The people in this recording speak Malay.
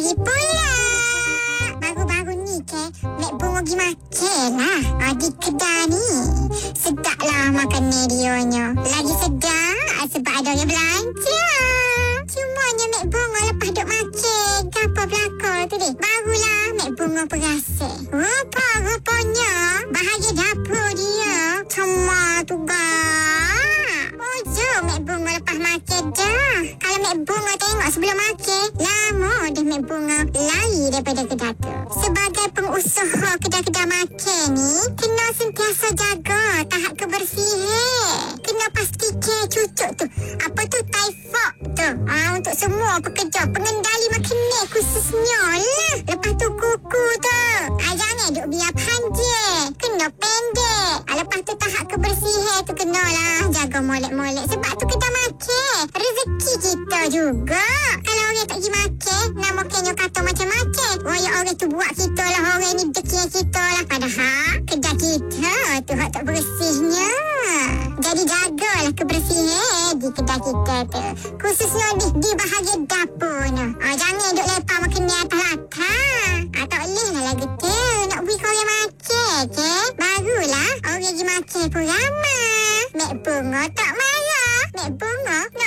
pula. Baru-baru ni ke, Mek Bunga pergi makan lah. Di kedai ni. Sedap lah makan ni dionyo. Lagi sedap sebab ada orang belanja. Cumanya Mek Bunga lepas duk makan, apa belakang tu deh. Barulah Mek Bunga perasa. Rupa-rupanya bahagian dapur dia cuma tu gak. Mujur Mek Bunga lepas makan dah. Kalau Mek Bunga tengok sebelum makan, lama dah Mek Bunga lari daripada kedai tu. Sebagai pengusaha kedai-kedai makan ni, kena sentiasa jaga tahap kebersihan. Kena pastikan cucuk tu, apa tu, typhoid tu. Untuk semua pekerja, pengendali makanan khususnya lah. Lepas tu kuku tu, jangan duk biar panjang, kena pendek. Lepas tu tahap kebersihan tu kenalah jaga molek-molek. Sebab tu kita makan rezeki kita juga. Kalau orang tak pergi makan, nak makannya kata macam-macam. Royak orang tu buat kita lah, orang ni dekian kita lah. Padahal kedai kita tu hak tak bersihnya. Jadi jagalah kebersihan di kedai kita tu, khususnya di bahagian dapur ni. Jangan duk lepak makanan atas latar. Tak boleh lah lagu tu. Nak beri kau orang makan ke? Barulah orang pergi makan pun ramai. Mek Bunga tak marah. Mek Bunga